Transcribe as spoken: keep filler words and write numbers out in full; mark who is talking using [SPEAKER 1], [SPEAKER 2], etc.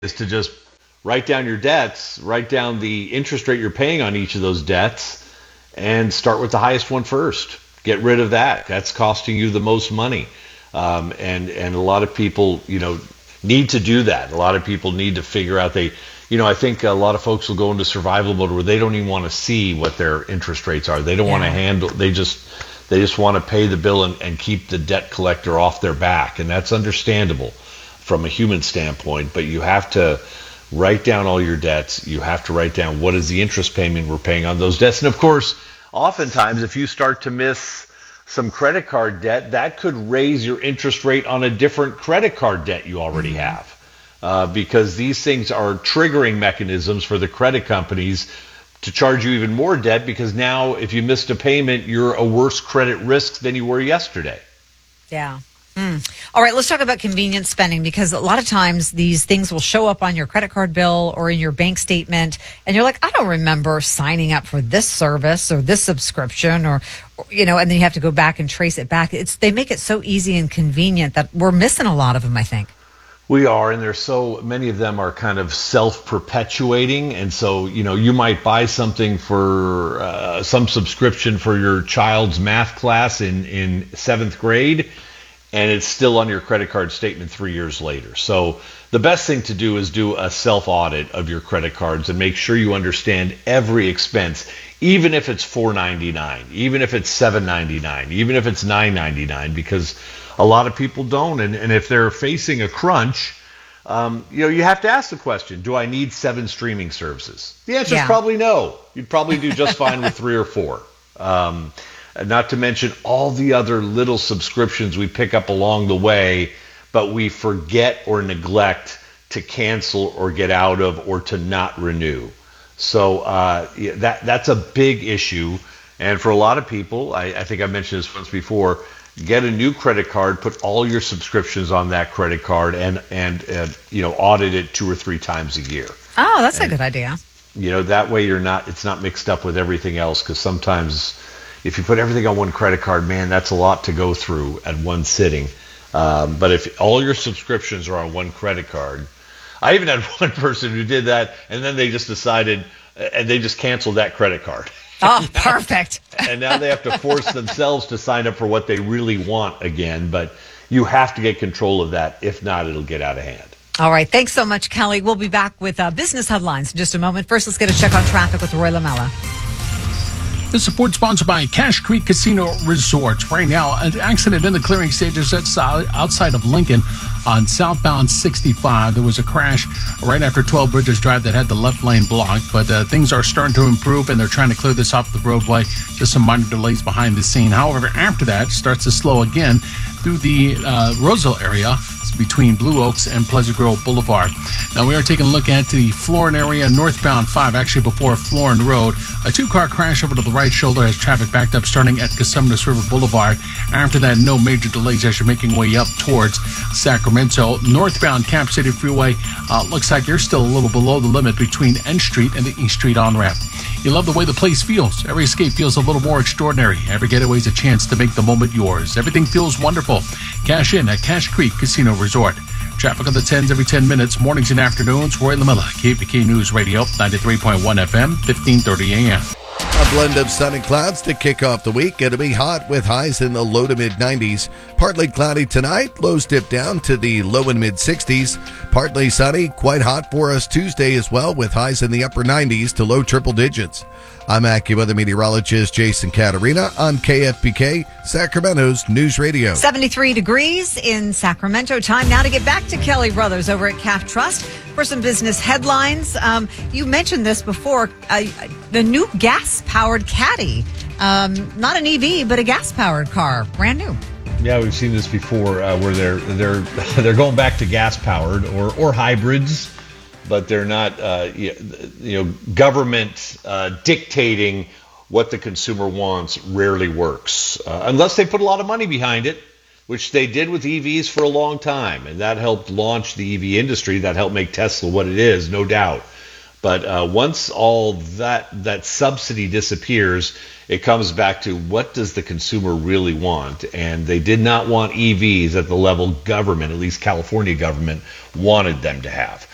[SPEAKER 1] is to just write down your debts, write down the interest rate you're paying on each of those debts, and start with the highest one first. Get rid of that. That's costing you the most money. Um, and, and a lot of people, you know, need to do that. A lot of people need to figure out they, you know, I think a lot of folks will go into survival mode where they don't even want to see what their interest rates are. They don't yeah. want to handle, they just, they just want to pay the bill and, and keep the debt collector off their back. And that's understandable from a human standpoint, but you have to write down all your debts. You have to write down what is the interest payment we're paying on those debts. And of course, oftentimes if you start to miss some credit card debt, that could raise your interest rate on a different credit card debt you already have. Uh, because these things are triggering mechanisms for the credit companies to charge you even more debt, because now if you missed a payment, you're a worse credit risk than you were yesterday.
[SPEAKER 2] Yeah. Mm. All right, let's talk about convenience spending, because a lot of times these things will show up on your credit card bill or in your bank statement, and you're like, I don't remember signing up for this service or this subscription, or, or you know, and then you have to go back and trace it back. It's they make it so easy and convenient that we're missing a lot of them, I think.
[SPEAKER 1] We are, and there's so many of them are kind of self-perpetuating, and so, you know, you might buy something for uh, some subscription for your child's math class in, in seventh grade, and it's still on your credit card statement three years later. So the best thing to do is do a self-audit of your credit cards and make sure you understand every expense, even if it's four ninety-nine, even if it's seven ninety-nine, even if it's nine ninety-nine, because a lot of people don't, and, and if they're facing a crunch, um, you know, you have to ask the question, do I need seven streaming services? The answer is
[SPEAKER 2] yeah.
[SPEAKER 1] probably no. You'd probably do just fine with three or four. Um, not to mention all the other little subscriptions we pick up along the way, but we forget or neglect to cancel or get out of or to not renew. So uh, that that's a big issue. And for a lot of people, I, I think I mentioned this once before, get a new credit card, put all your subscriptions on that credit card, and and uh, you know, audit it two or three times a year.
[SPEAKER 2] Oh, that's
[SPEAKER 1] and,
[SPEAKER 2] a good idea.
[SPEAKER 1] You know, that way you're not it's not mixed up with everything else, because sometimes if you put everything on one credit card, man, that's a lot to go through at one sitting. Um, but if all your subscriptions are on one credit card, I even had one person who did that, and then they just decided, and they just canceled that credit card.
[SPEAKER 2] Oh, perfect.
[SPEAKER 1] And now they have to force themselves to sign up for what they really want again. But you have to get control of that. If not, it'll get out of hand.
[SPEAKER 2] All right. Thanks so much, Kelly. We'll be back with uh, business headlines in just a moment. First, let's get a check on traffic with Roy Lamella.
[SPEAKER 3] This support sponsored by Cache Creek Casino Resort. Right now, an accident in the clearing stages outside of Lincoln on southbound sixty-five. There was a crash right after twelve Bridges Drive that had the left lane blocked, but uh, things are starting to improve, and they're trying to clear this off the roadway. Just some minor delays behind the scene. However, after that, it starts to slow again through the uh, Roseville area between Blue Oaks and Pleasant Grove Boulevard. Now, we are taking a look at the Florin area, northbound five, actually before Florin Road. A two-car crash over to the right shoulder has traffic backed up starting at Cosumnes River Boulevard. After that, no major delays as you're making way up towards Sacramento. Northbound Cap City Freeway, uh, looks like you're still a little below the limit between N Street and the East Street on-ramp. You love the way the place feels. Every escape feels a little more extraordinary. Every getaway is a chance to make the moment yours. Everything feels wonderful. Cash in at Cache Creek Casino Resort. Traffic on the tens every ten minutes, mornings and afternoons. Roy Lamella, K P K News Radio, ninety-three point one F M, fifteen thirty A M.
[SPEAKER 4] A blend of sun and clouds to kick off the week. It'll be hot with highs in the low to mid nineties. Partly cloudy tonight. Lows dip down to the low and mid sixties. Partly sunny. Quite hot for us Tuesday as well, with highs in the upper nineties to low triple digits. I'm AccuWeather meteorologist Jason Caterina on K F B K, Sacramento's News Radio.
[SPEAKER 2] seventy-three degrees in Sacramento. Time now to get back to Kelly Brothers over at C A F Trust for some business headlines. Um, you mentioned this before, uh, the new gas-powered Caddy. Um, not an E V, but a gas-powered car, brand new.
[SPEAKER 1] Yeah, we've seen this before, uh, where they're they're they're going back to gas-powered or or hybrids, but they're not, uh, you know, government uh, dictating what the consumer wants rarely works, uh, unless they put a lot of money behind it, which they did with E Vs for a long time, and that helped launch the E V industry. That helped make Tesla what it is, no doubt. But uh, once all that that subsidy disappears, it comes back to what does the consumer really want? And they did not want E Vs at the level government, at least California government, wanted them to have.